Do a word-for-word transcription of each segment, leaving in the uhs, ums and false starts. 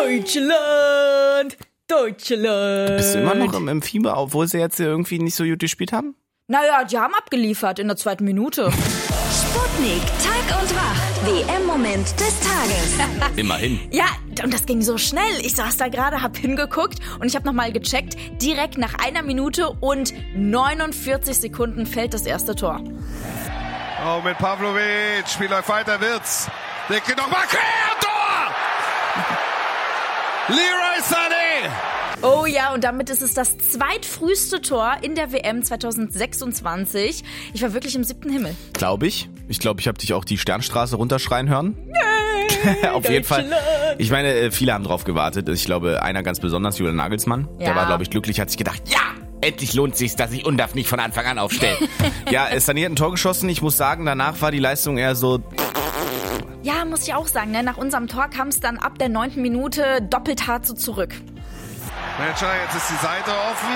Deutschland, Deutschland. Bist du immer noch im, im Fieber, obwohl sie jetzt irgendwie nicht so gut gespielt haben? Naja, die haben abgeliefert in der zweiten Minute. Sputnik, Tag und Wach. W M-Moment des Tages. Immerhin. Ja, und das ging so schnell. Ich saß da gerade, hab hingeguckt und ich hab nochmal gecheckt. Direkt nach einer Minute und neunundvierzig Sekunden fällt das erste Tor. Oh, mit Pavlovic. Spiel läuft weiter, Wirtz. Der geht nochmal quer, Tor! Leroy Sané! Oh ja, und damit ist es das zweitfrüheste Tor in der W M zwanzig sechsundzwanzig. Ich war wirklich im siebten Himmel. Glaube ich. Ich glaube, ich habe dich auch die Sternstraße runterschreien hören. Yay, Auf jeden Fall. Ich meine, viele haben drauf gewartet. Ich glaube, einer ganz besonders, Julian Nagelsmann. Ja. Der war, glaube ich, glücklich, hat sich gedacht, ja, endlich lohnt sich's, dass ich Undaf nicht von Anfang an aufstelle. Ja, Sané hat ein Tor geschossen. Ich muss sagen, danach war die Leistung eher so... Ja, muss ich auch sagen, ne? Nach unserem Tor kam es dann ab der neunten Minute doppelt hart so zurück. Manager, jetzt ist die Seite offen.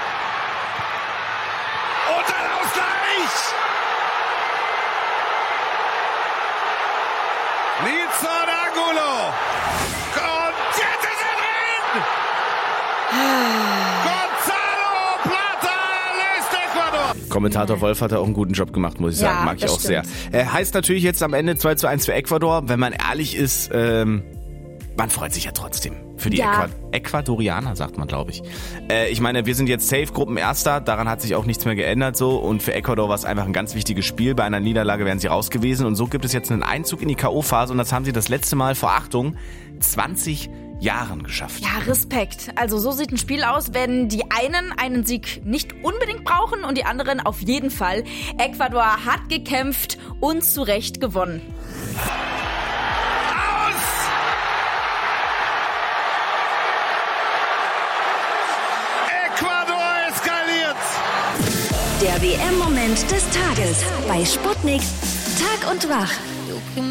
Und ein Ausgleich! Nilsson Angulo! Und jetzt ist er drin! Gonzalo Plata lässt Ecuador! Kommentator Wolf hat da auch einen guten Job gemacht, muss ich sagen. Ja, Mag ich das auch stimmt. sehr. Äh, heißt natürlich jetzt am Ende zwei zu eins für Ecuador. Wenn man ehrlich ist, ähm, man freut sich ja trotzdem. Für die Ja. Äqua- Ecuadorianer, sagt man, glaube ich. Äh, ich meine, wir sind jetzt safe Gruppenerster, daran hat sich auch nichts mehr geändert so. Und für Ecuador war es einfach ein ganz wichtiges Spiel. Bei einer Niederlage wären sie raus gewesen. Und so gibt es jetzt einen Einzug in die K O-Phase. Und das haben sie das letzte Mal vor, Achtung, zwanzig Jahren geschafft. Ja, Respekt. Also so sieht ein Spiel aus, wenn die einen einen Sieg nicht unbedingt brauchen und die anderen auf jeden Fall. Ecuador hat gekämpft und zu Recht gewonnen. Ecuador eskaliert! Der W M-Moment des Tages bei Sputnik, Tag und Wach.